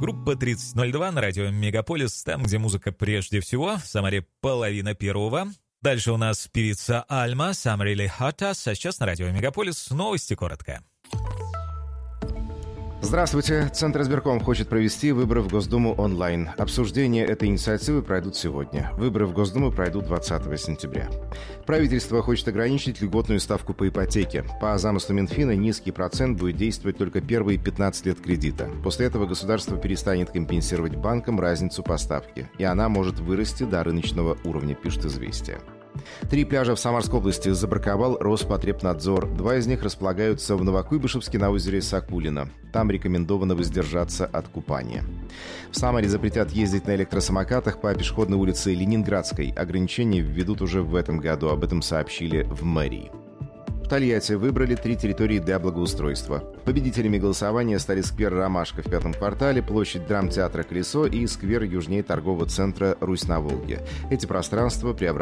Группа 3002 на радио Мегаполис, там, где музыка прежде всего. В Самаре половина первого. Дальше у нас певица Альма, Some Really Hot Us, а сейчас на радио Мегаполис новости коротко. Здравствуйте. Центр избирком хочет провести выборы в Госдуму онлайн. Обсуждения этой инициативы пройдут сегодня. Выборы в Госдуму пройдут 20 сентября. Правительство хочет ограничить льготную ставку по ипотеке. По замыслу Минфина низкий процент будет действовать только первые 15 лет кредита. После этого государство перестанет компенсировать банкам разницу по ставке, и она может вырасти до рыночного уровня, пишет «Известия». 3 пляжа в Самарской области забраковал Роспотребнадзор. 2 из них располагаются в Новокуйбышевске на озере Сокулино. Там рекомендовано воздержаться от купания. В Самаре запретят ездить на электросамокатах по пешеходной улице Ленинградской. Ограничения введут уже в этом году, об этом сообщили в мэрии. В Тольятти выбрали 3 территории для благоустройства. Победителями голосования стали сквер «Ромашка» в 5-м квартале, площадь драмтеатра «Колесо» и сквер южнее торгового центра «Русь на Волге». Эти пространства преобразуют